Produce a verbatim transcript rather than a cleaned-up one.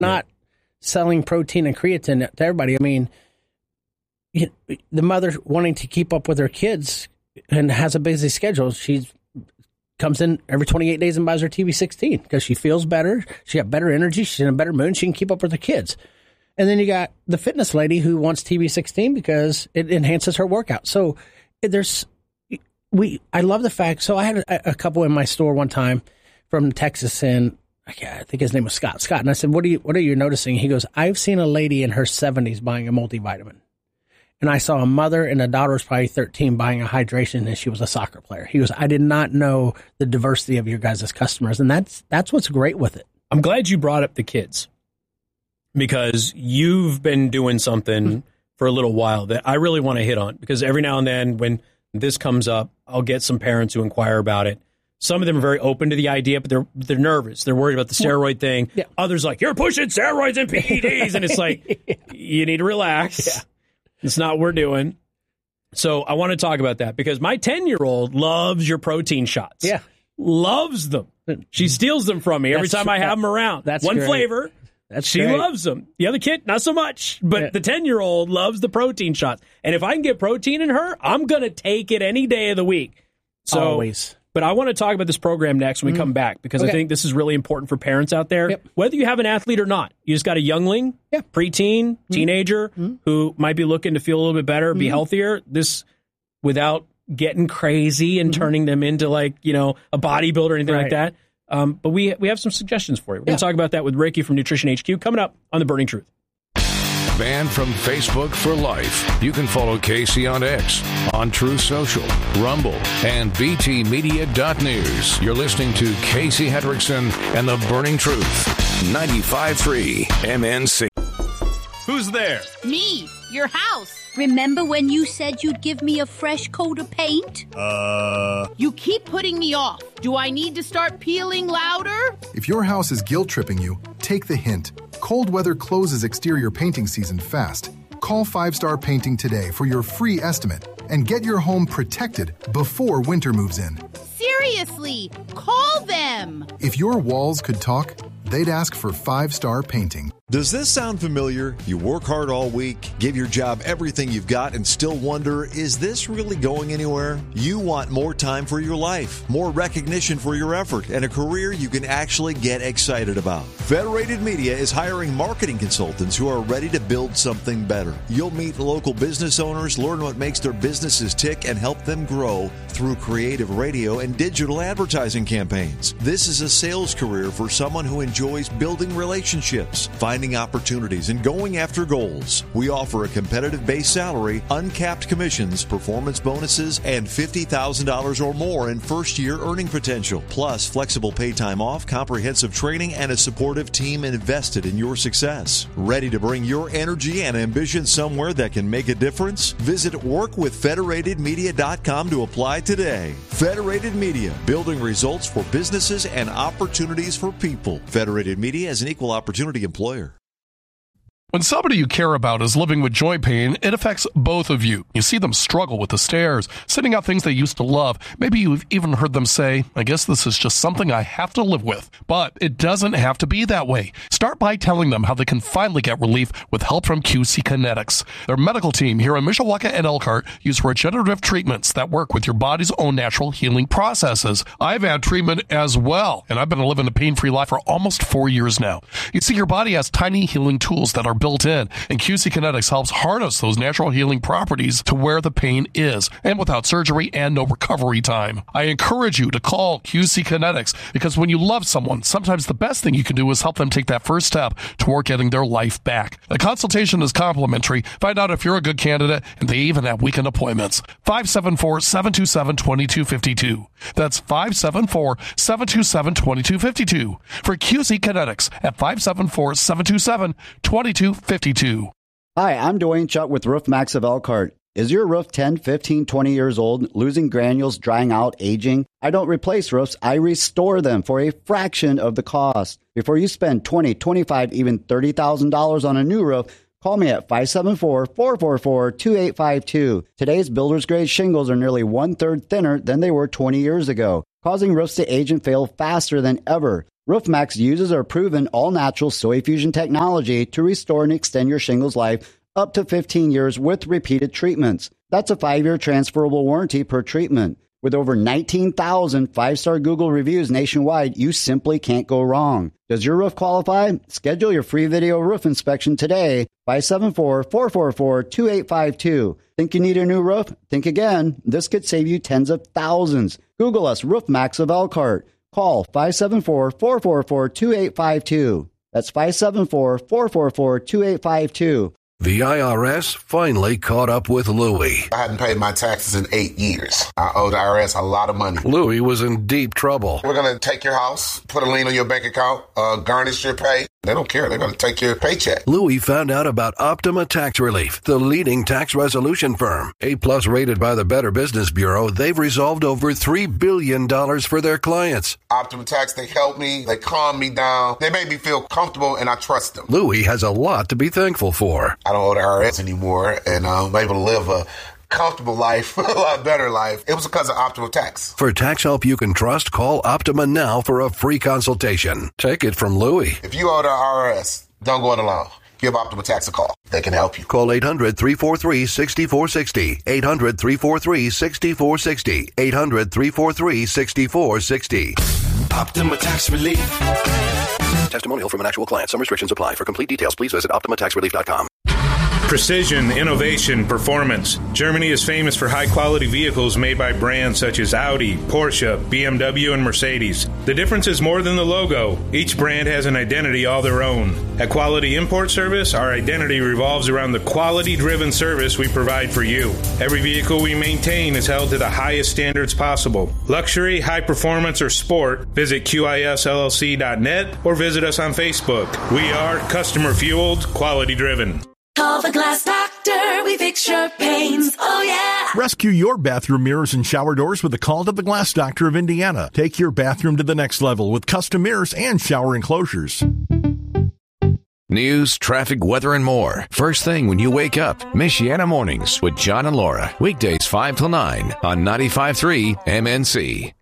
not yeah. selling protein and creatine to everybody. I mean, you, the mother wanting to keep up with her kids and has a busy schedule. She comes in every twenty-eight days and buys her T V sixteen because she feels better. She got better energy. She's in a better mood. She can keep up with her kids. And then you got the fitness lady who wants T V sixteen because it enhances her workout. So there's, we, I love the fact. So I had a, a couple in my store one time from Texas, and I think his name was Scott. Scott. And I said, what are you, what are you noticing? He goes, I've seen a lady in her seventies buying a multivitamin. And I saw a mother and a daughter was probably thirteen buying a hydration, and she was a soccer player. He goes, I did not know the diversity of your guys' customers. And that's, that's what's great with it. I'm glad you brought up the kids, because you've been doing something mm-hmm. for a little while that I really want to hit on, because every now and then when this comes up, I'll get some parents who inquire about it. Some of them are very open to the idea, but they're they're nervous. They're worried about the steroid thing. Yeah. Others like, you're pushing steroids and P E Ds. And it's like, yeah. you need to relax. Yeah. It's not what we're doing. So I want to talk about that, because my ten-year-old loves your protein shots. Yeah. Loves them. She steals them from me every That's time I have them around. That's One great. flavor. That's she great. loves them. The other kid, not so much. But yeah. the ten-year-old loves the protein shots. And if I can get protein in her, I'm going to take it any day of the week. So, Always. But I want to talk about this program next when we mm. come back, because okay. I think this is really important for parents out there. Yep. Whether you have an athlete or not, you just got a youngling, yeah. preteen, mm. teenager mm. who might be looking to feel a little bit better, mm. be healthier. This, without getting crazy and mm-hmm. turning them into, like, you know, a bodybuilder or anything right. like that. Um, but we we have some suggestions for you. We're yeah. going to talk about that with Ricky from Nutrition H Q coming up on The Burning Truth. Banned from Facebook for life. You can follow Casey on X, on Truth Social, Rumble, and B T Media dot news. You're listening to Casey Hendrickson and The Burning Truth. ninety-five point three M N C. Who's there? Me, your house. Remember when you said you'd give me a fresh coat of paint? Uh... You keep putting me off. Do I need to start peeling louder? If your house is guilt-tripping you, take the hint. Cold weather closes exterior painting season fast. Call Five Star Painting today for your free estimate and get your home protected before winter moves in. Seriously, call them. If your walls could talk, they'd ask for Five Star Painting. Does this sound familiar? You work hard all week, give your job everything you've got, and still wonder, is this really going anywhere? You want more time for your life, more recognition for your effort, and a career you can actually get excited about. Federated Media is hiring marketing consultants who are ready to build something better. You'll meet local business owners, learn what makes their businesses tick, and help them grow through creative radio and digital advertising campaigns. This is a sales career for someone who enjoys building relationships, finding opportunities, and going after goals. We offer a competitive base salary, uncapped commissions, performance bonuses, and fifty thousand dollars or more in first-year earning potential, plus flexible pay time off, comprehensive training, and a supportive team invested in your success. Ready to bring your energy and ambition somewhere that can make a difference? Visit work with federated media dot com to apply today. Federated Media, building results for businesses and opportunities for people. Federated Media is an equal opportunity employer. When somebody you care about is living with joint pain, it affects both of you. You see them struggle with the stairs, sitting out things they used to love. Maybe you've even heard them say, I guess this is just something I have to live with. But it doesn't have to be that way. Start by telling them how they can finally get relief with help from Q C Kinetics. Their medical team here in Mishawaka and Elkhart use regenerative treatments that work with your body's own natural healing processes. I've had treatment as well, and I've been living a pain-free life for almost four years now. You see, your body has tiny healing tools that are built in, and Q C Kinetics helps harness those natural healing properties to where the pain is, and without surgery and no recovery time. I encourage you to call Q C Kinetics, because when you love someone, sometimes the best thing you can do is help them take that first step toward getting their life back. The consultation is complimentary. Find out if you're a good candidate, and they even have weekend appointments. five seven four, seven two seven, two two five two. That's five seven four, seven two seven, two two five two. For Q C Kinetics at five seven four, seven two seven, two two five two. Hi, I'm Dwayne Chuck with Roof Max of Elkhart. Is your roof ten, fifteen, twenty years old, losing granules, drying out, aging? I don't replace roofs, I restore them for a fraction of the cost. Before you spend twenty thousand dollars, twenty-five thousand dollars, even thirty thousand dollars on a new roof, call me at five seven four, four four four, two eight five two. Today's builder's grade shingles are nearly one-third thinner than they were twenty years ago, causing roofs to age and fail faster than ever. RoofMax uses our proven all-natural soy fusion technology to restore and extend your shingles life up to fifteen years with repeated treatments. That's a five-year transferable warranty per treatment. With over nineteen thousand five-star Google reviews nationwide, you simply can't go wrong. Does your roof qualify? Schedule your free video roof inspection today. five seven four, four four four, two eight five two. Think you need a new roof? Think again. This could save you tens of thousands. Google us, RoofMax of Elkhart. Call five seven four, four four four, two eight five two. That's five seven four, four four four, two eight five two. The I R S finally caught up with Louie. I hadn't paid my taxes in eight years. I owe the I R S a lot of money. Louie was in deep trouble. We're going to take your house, put a lien on your bank account, uh, garnish your pay. They don't care. They're going to take your paycheck. Louie found out about Optima Tax Relief, the leading tax resolution firm. A-plus rated by the Better Business Bureau, they've resolved over three billion dollars for their clients. Optima Tax, they helped me. They calmed me down. They made me feel comfortable, and I trust them. Louie has a lot to be thankful for. I don't owe the I R S anymore, and I'm able to live a comfortable life, a lot better life. It was because of Optima Tax. For tax help you can trust, call Optima now for a free consultation. Take it from Louie. If you owe the I R S, don't go it alone. Give Optima Tax a call. They can help you. Call eight hundred, three four three, six four six zero. eight hundred, three four three, six four six zero. eight hundred, three four three, six four six zero. Optima Tax Relief. Testimonial from an actual client. Some restrictions apply. For complete details, please visit optima tax relief dot com. Precision, innovation, performance. Germany is famous for high-quality vehicles made by brands such as Audi, Porsche, B M W, and Mercedes. The difference is more than the logo. Each brand has an identity all their own. At Quality Import Service, our identity revolves around the quality-driven service we provide for you. Every vehicle we maintain is held to the highest standards possible. Luxury, high performance, or sport, visit Q I S L L C dot net or visit us on Facebook. We are customer-fueled, quality-driven. Call the Glass Doctor, we fix your pains, oh yeah! Rescue your bathroom mirrors and shower doors with a call to the Glass Doctor of Indiana. Take your bathroom to the next level with custom mirrors and shower enclosures. News, traffic, weather, and more. First thing when you wake up, Michiana Mornings with John and Laura. Weekdays five till nine on ninety-five point three M N C.